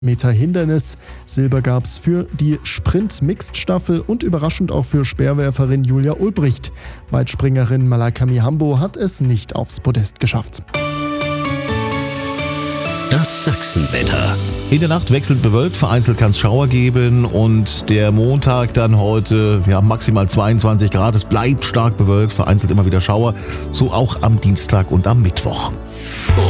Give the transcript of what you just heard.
Meter Hindernis. Silber gab's für die Sprint-Mixed-Staffel und überraschend auch für Speerwerferin Julia Ulbricht. Weitspringerin Malaika Mihambo hat es nicht aufs Podest geschafft. Das Sachsenwetter. In der Nacht wechselnd bewölkt, vereinzelt kann es Schauer geben und der Montag dann heute, maximal 22 Grad. Es bleibt stark bewölkt, vereinzelt immer wieder Schauer, so auch am Dienstag und am Mittwoch.